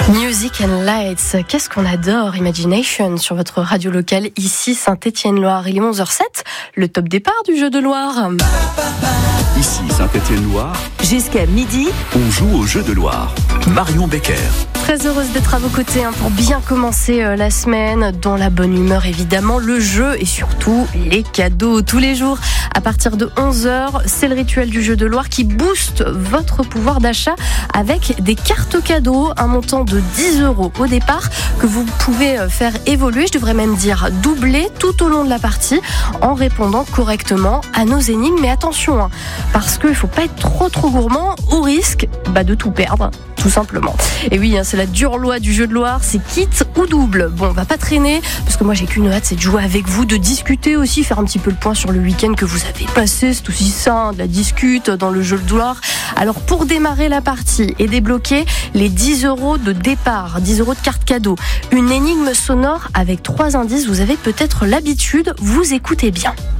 Music and Lights, qu'est-ce qu'on adore Imagination sur votre radio locale ici Saint-Étienne-Loire. Il est 11h07, le top départ du jeu de Loire. Ici Saint-Étienne-Loire, jusqu'à midi, on joue au jeu de Loire. Marion Becker. Très heureuse d'être à vos côtés pour bien commencer la semaine, dans la bonne humeur évidemment, le jeu et surtout les cadeaux tous les jours. À partir de 11h, c'est le rituel du jeu de Loire qui booste votre pouvoir d'achat avec des cartes cadeaux, un montant de 10 € au départ que vous pouvez faire évoluer, je devrais même dire doubler tout au long de la partie en répondant correctement à nos énigmes. Mais attention, parce qu'il ne faut pas être trop gourmand au risque de tout perdre, tout simplement. Et oui, c'est la dure loi du jeu de Loire, c'est quitte ou double. Bon, on va pas traîner, parce que moi j'ai qu'une hâte, c'est de jouer avec vous, de discuter aussi, faire un petit peu le point sur le week-end que vous avez passé. C'est aussi ça, de la discute dans le jeu de Loire. Alors pour démarrer la partie et débloquer les 10 € de départ, 10 € de carte cadeau, une énigme sonore avec 3 indices, vous avez peut-être l'habitude, vous écoutez bien.